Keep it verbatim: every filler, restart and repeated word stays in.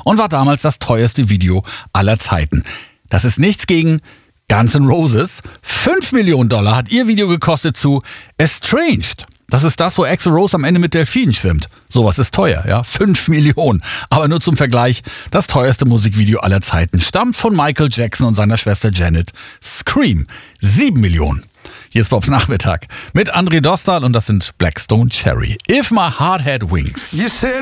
und war damals das teuerste Video aller Zeiten. Das ist nichts gegen Guns N' Roses. fünf Millionen Dollar hat ihr Video gekostet zu Estranged. Das ist das, wo Axl Rose am Ende mit Delfinen schwimmt. Sowas ist teuer, ja? fünf Millionen. Aber nur zum Vergleich, das teuerste Musikvideo aller Zeiten stammt von Michael Jackson und seiner Schwester Janet. Scream. sieben Millionen. Hier ist Bobs Nachmittag mit André Dostal und das sind Blackstone Cherry. If My Heart Had Wings. You said